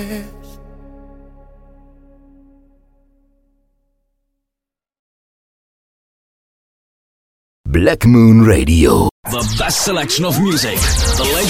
Black Moon Radio. The best selection of music, the latest